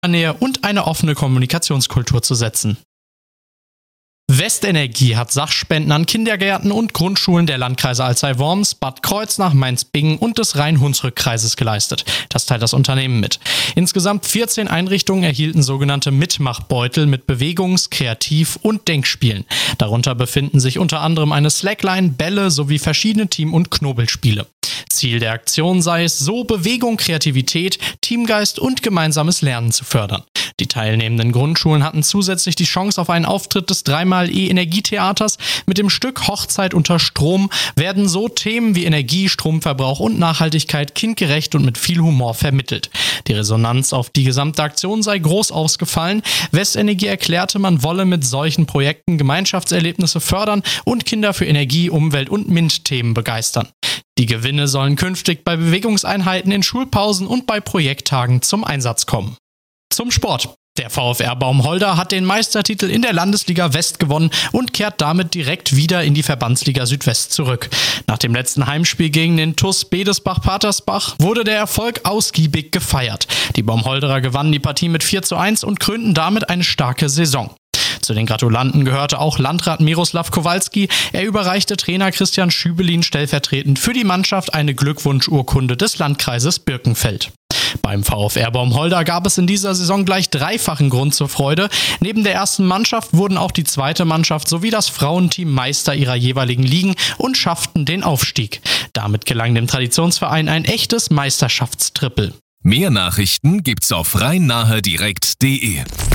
Nähe und eine offene Kommunikationskultur zu setzen. Westenergie hat Sachspenden an Kindergärten und Grundschulen der Landkreise Alzey-Worms, Bad Kreuznach, Mainz-Bingen und des Rhein-Hunsrück-Kreises geleistet. Das teilt das Unternehmen mit. Insgesamt 14 Einrichtungen erhielten sogenannte Mitmachbeutel mit Bewegungs-, Kreativ- und Denkspielen. Darunter befinden sich unter anderem eine Slackline, Bälle sowie verschiedene Team- und Knobelspiele. Ziel der Aktion sei es, so Bewegung, Kreativität, Teamgeist und gemeinsames Lernen zu fördern. Die teilnehmenden Grundschulen hatten zusätzlich die Chance auf einen Auftritt des 3x-E-Energietheaters. Mit dem Stück Hochzeit unter Strom werden so Themen wie Energie, Stromverbrauch und Nachhaltigkeit kindgerecht und mit viel Humor vermittelt. Die Resonanz auf die gesamte Aktion sei groß ausgefallen. Westenergie erklärte, man wolle mit solchen Projekten Gemeinschaftserlebnisse fördern und Kinder für Energie, Umwelt und MINT-Themen begeistern. Die Gewinne sollen künftig bei Bewegungseinheiten in Schulpausen und bei Projekttagen zum Einsatz kommen. Zum Sport. Der VfR Baumholder hat den Meistertitel in der Landesliga West gewonnen und kehrt damit direkt wieder in die Verbandsliga Südwest zurück. Nach dem letzten Heimspiel gegen den TuS Bedesbach-Patersbach wurde der Erfolg ausgiebig gefeiert. Die Baumholderer gewannen die Partie mit 4:1 und krönten damit eine starke Saison. Zu den Gratulanten gehörte auch Landrat Miroslav Kowalski. Er überreichte Trainer Christian Schübelin stellvertretend für die Mannschaft eine Glückwunschurkunde des Landkreises Birkenfeld. Beim VfR Baumholder gab es in dieser Saison gleich dreifachen Grund zur Freude. Neben der ersten Mannschaft wurden auch die zweite Mannschaft sowie das Frauenteam Meister ihrer jeweiligen Ligen und schafften den Aufstieg. Damit gelang dem Traditionsverein ein echtes Meisterschaftstrippel. Mehr Nachrichten gibt's auf rhein-nahe-direkt.de.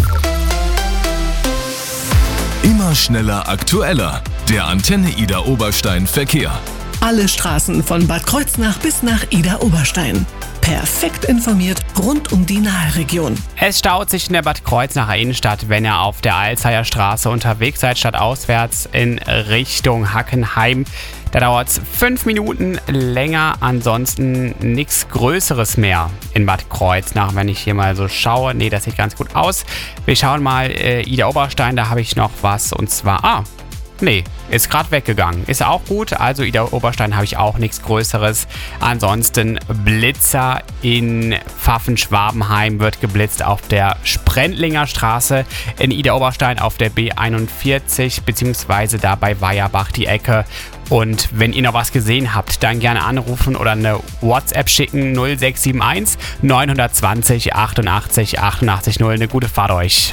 Immer schneller, aktueller. Der Antenne Ida Oberstein Verkehr. Alle Straßen von Bad Kreuznach bis nach Ida Oberstein. Perfekt informiert rund um die Nahe-Region. Es staut sich in der Bad Kreuznacher Innenstadt, wenn ihr auf der Alzeyer Straße unterwegs seid, stadtauswärts in Richtung Hackenheim. Da dauert es 5 Minuten länger, ansonsten nichts Größeres mehr in Bad Kreuznach. Wenn ich hier mal so schaue, nee, das sieht ganz gut aus. Wir schauen mal, Ida Oberstein, da habe ich noch was und zwar, nee, ist gerade weggegangen. Ist auch gut. Also Ida Oberstein habe ich auch nichts Größeres. Ansonsten Blitzer in Pfaffen-Schwabenheim wird geblitzt auf der Sprendlinger Straße. In Ida Oberstein auf der B41 beziehungsweise da bei Weierbach die Ecke. Und wenn ihr noch was gesehen habt, dann gerne anrufen oder eine WhatsApp schicken 0671 920 88 88 0. Eine gute Fahrt euch.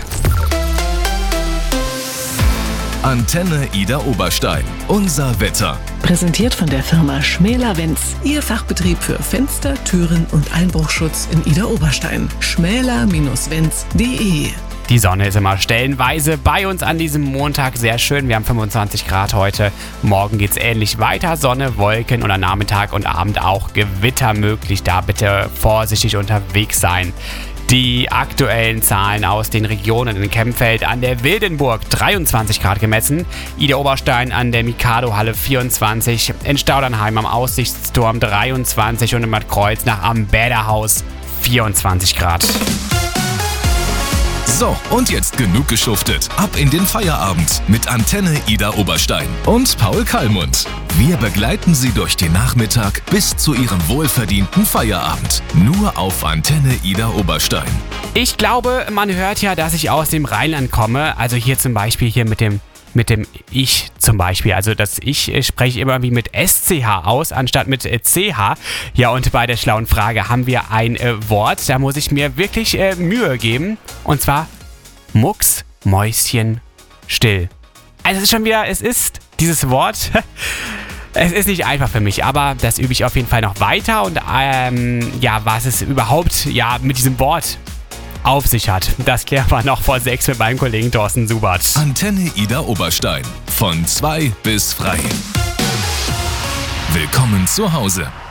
Antenne Ida Oberstein. Unser Wetter. Präsentiert von der Firma Schmäler-Wenz. Ihr Fachbetrieb für Fenster, Türen und Einbruchschutz in Ida Oberstein. schmäler-wenz.de. Die Sonne ist immer stellenweise bei uns an diesem Montag sehr schön. Wir haben 25 Grad heute. Morgen geht es ähnlich weiter. Sonne, Wolken und am Nachmittag und Abend auch Gewitter möglich. Da bitte vorsichtig unterwegs sein. Die aktuellen Zahlen aus den Regionen in Kempfeld an der Wildenburg 23 Grad gemessen, Ida Oberstein an der Mikado-Halle 24, in Staudernheim am Aussichtsturm 23 und in Bad Kreuznach am Bäderhaus 24 Grad. So, und jetzt genug geschuftet. Ab in den Feierabend mit Antenne Ida Oberstein und Paul Kallmund. Wir begleiten Sie durch den Nachmittag bis zu Ihrem wohlverdienten Feierabend. Nur auf Antenne Ida Oberstein. Ich glaube, man hört ja, dass ich aus dem Rheinland komme. Also hier zum Beispiel hier mit dem Ich zum Beispiel. Also das Ich spreche immer wie mit SCH aus, anstatt mit CH. Ja, und bei der schlauen Frage haben wir ein Wort, da muss ich mir wirklich Mühe geben. Und zwar Mucks, Mäuschen, still. Also es ist schon wieder, es ist dieses Wort. Es ist nicht einfach für mich, aber das übe ich auf jeden Fall noch weiter. Und was es überhaupt mit diesem Wort auf sich hat, das klären wir noch vor 6 mit meinem Kollegen Thorsten Subert. Antenne Ida Oberstein. Von 2 bis frei. Willkommen zu Hause.